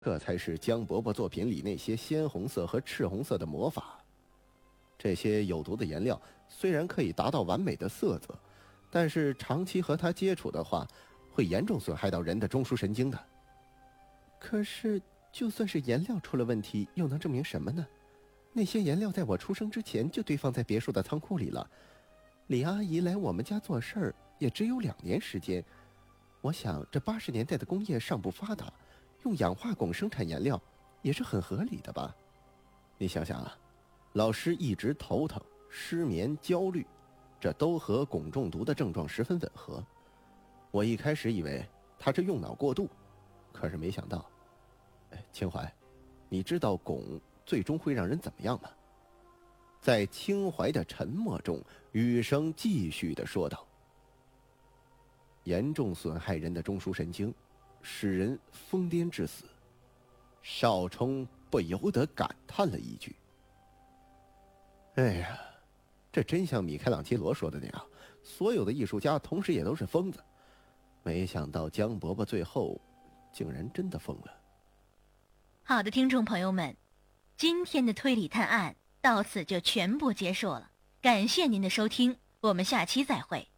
这才是江伯伯作品里那些鲜红色和赤红色的魔法。这些有毒的颜料虽然可以达到完美的色泽，但是长期和它接触的话，会严重损害到人的中枢神经的。可是，就算是颜料出了问题，又能证明什么呢？那些颜料在我出生之前就堆放在别墅的仓库里了。李阿姨来我们家做事儿也只有2年时间。我想，这80年代的工业尚不发达，用氧化汞生产颜料也是很合理的吧？你想想啊，老师一直头疼、失眠、焦虑，这都和汞中毒的症状十分吻合。我一开始以为他是用脑过度，可是没想到。清淮，你知道汞最终会让人怎么样吗？在清淮的沉默中，雨声继续地说道：严重损害人的中枢神经，使人疯癫致死。邵冲不由得感叹了一句：哎呀，这真像米开朗基罗说的那样，所有的艺术家同时也都是疯子。没想到江伯伯最后竟然真的疯了。 好的，听众朋友们，今天的推理探案到此就全部结束了，感谢您的收听，我们下期再会。